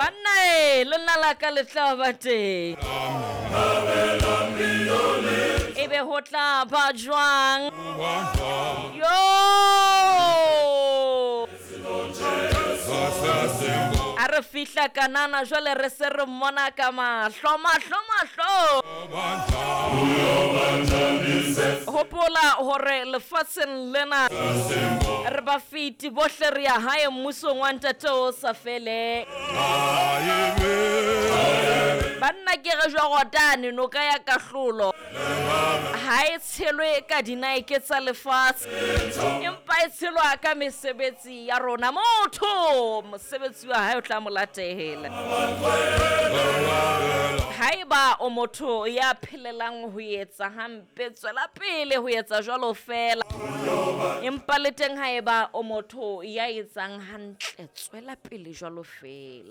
banna le nna la ka le tla ba teng ebe ho tla ba jwang yo a re fihla kanana jwale re se re mmona ka mahlo hopola hore lefatsheng lena re ba fiti bohle re ya hae mmusong wa ntate o sa fele banna ke re jwa gotane no ka ya kahlolo ha e tshelwe ka dinaike tsa lefatshe empa e tshelwa ka mesebetsi ya rona motho mosebetsi wa hae o tla mo latehela haeba o motho ya phelelang ho etsa hampe tswela pele ho etsa jwalo fela empa le teng haeba o motho ya etsang hantle tswela pele jwalo fela